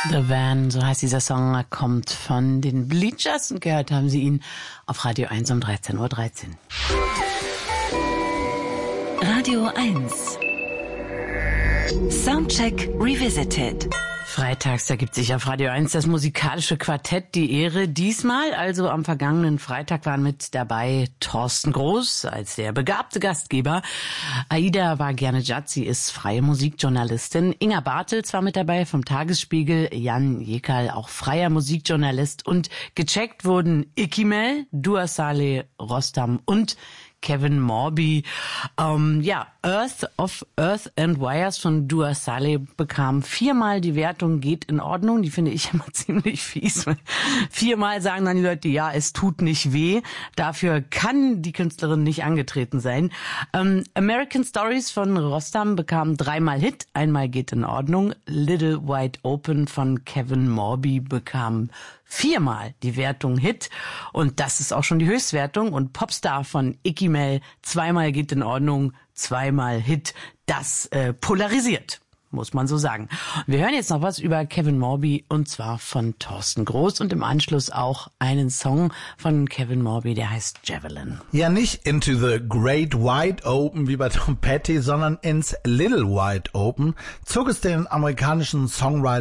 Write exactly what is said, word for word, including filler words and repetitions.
The Van, so heißt dieser Song, er kommt von den Bleachers und gehört haben Sie ihn auf Radio eins um dreizehn Uhr dreizehn. Radio eins. Soundcheck Revisited. Freitags, da gibt sich auf Radio eins das musikalische Quartett die Ehre. Diesmal, also am vergangenen Freitag, waren mit dabei Thorsten Groß als der begabte Gastgeber. Aida Wagianejad, sie ist freie Musikjournalistin. Inga Bartels war mit dabei vom Tagesspiegel. Jan Jekal, auch freier Musikjournalist. Und gecheckt wurden Ikimel, Dua Saleh, Rostam und Kevin Morby. Ähm, ja, Earth of Earth and Wires von Dua Saleh bekam viermal die Wertung geht in Ordnung. Die finde ich immer ziemlich fies. Viermal sagen dann die Leute, ja, es tut nicht weh. Dafür kann die Künstlerin nicht angetreten sein. Ähm, American Stories von Rostam bekam dreimal Hit. Einmal geht in Ordnung. Little Wide Open von Kevin Morby bekam viermal die Wertung Hit. Und das ist auch schon die Höchstwertung. Und Popstar von Ikimel, zweimal geht in Ordnung, zweimal Hit. Das äh, polarisiert, muss man so sagen. Wir hören jetzt noch was über Kevin Morby und zwar von Thorsten Groß und im Anschluss auch einen Song von Kevin Morby, der heißt Javelin. Ja, nicht Into the Great Wide Open wie bei Tom Petty, sondern ins Little Wide Open zog es den amerikanischen Songwriter